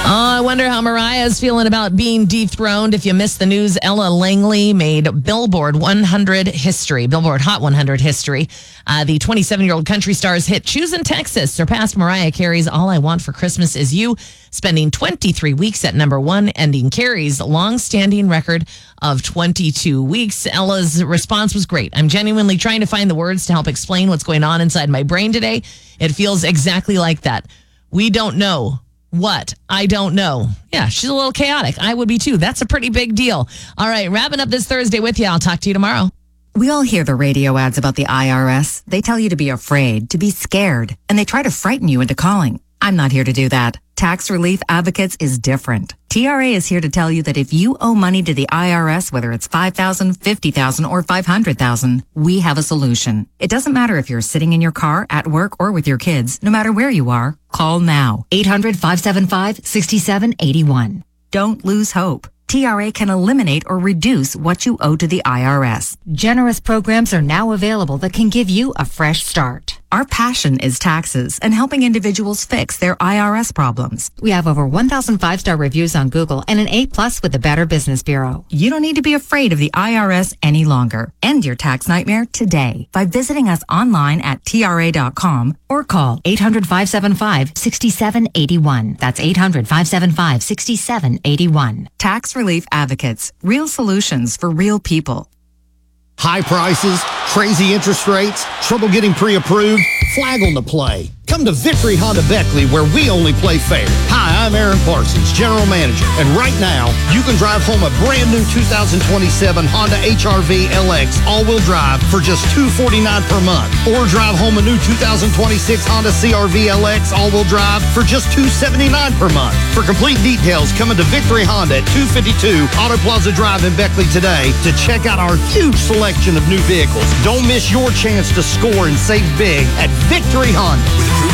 I wonder how Mariah's feeling about being dethroned. If you missed the news, Ella Langley made Billboard Hot 100 history. The 27-year-old country star's hit Choosing Texas surpassed Mariah Carey's All I Want for Christmas Is You, spending 23 weeks at number one, ending Carey's long-standing record of 22 weeks. Ella's response was great. I'm genuinely trying to find the words to help explain what's going on inside my brain today. It feels exactly like that. We don't know. What? I don't know. Yeah, she's a little chaotic. I would be too. That's a pretty big deal. All right, wrapping up this Thursday with you. I'll talk to you tomorrow. We all hear the radio ads about the IRS. They tell you to be afraid, to be scared, and they try to frighten you into calling. I'm not here to do that. Tax Relief Advocates is different. TRA is here to tell you that if you owe money to the IRS, whether it's $5,000, $50,000, or $500,000, we have a solution. It doesn't matter if you're sitting in your car, at work, or with your kids. No matter where you are, call now. 800-575-6781. Don't lose hope. TRA can eliminate or reduce what you owe to the IRS. Generous programs are now available that can give you a fresh start. Our passion is taxes and helping individuals fix their IRS problems. We have over 1,000 5-star reviews on Google and an A+ with the Better Business Bureau. You don't need to be afraid of the IRS any longer. End your tax nightmare today by visiting us online at TRA.com or call 800-575-6781. That's 800-575-6781. Tax Relief Advocates. Real solutions for real people. High prices, crazy interest rates, trouble getting pre-approved? Flag on the play. Come to Victory Honda Beckley, where we only play fair. Hi, I'm Aaron Parsons, General Manager, and right now, you can drive home a brand new 2027 Honda HR-V LX all-wheel drive for just $249 per month, or drive home a new 2026 Honda CR-V LX all-wheel drive for just $279 per month. For complete details, come into Victory Honda at 252 Auto Plaza Drive in Beckley today to check out our huge selection of new vehicles. Don't miss your chance to score and save big at Victory Honda.